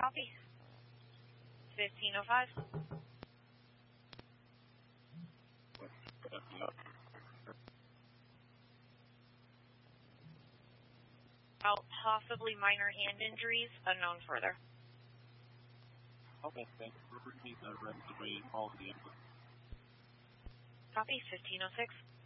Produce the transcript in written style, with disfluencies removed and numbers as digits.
Copy. 1505. Possibly minor hand injuries, unknown further. Okay, thanks. Repeat that ready to call the ambulance. Copy. 1506.